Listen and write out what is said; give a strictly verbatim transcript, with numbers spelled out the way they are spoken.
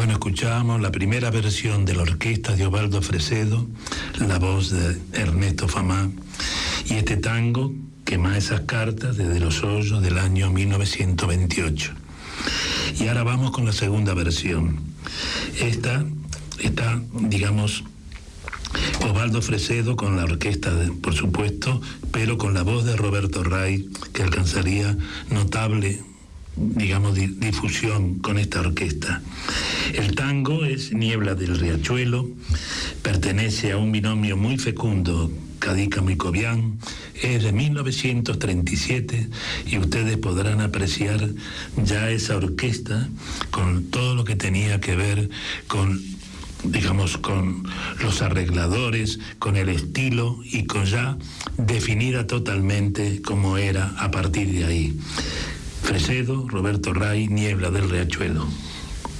Bueno, escuchábamos la primera versión de la orquesta de Osvaldo Fresedo, la voz de Ernesto Famá, y este tango, Quemá esas cartas, desde Los Hoyos del año mil novecientos veintiocho. Y ahora vamos con la segunda versión. Esta está, digamos, Osvaldo Fresedo con la orquesta, de, por supuesto, pero con la voz de Roberto Ray, que alcanzaría notable, digamos, di, difusión con esta orquesta. El tango es Niebla del Riachuelo, pertenece a un binomio muy fecundo, Cadícamo y Cobián, es de mil novecientos treinta y siete, y ustedes podrán apreciar ya esa orquesta con todo lo que tenía que ver con, digamos, con los arregladores, con el estilo y con ya definida totalmente cómo era a partir de ahí. Fresedo, Roberto Ray, Niebla del Riachuelo.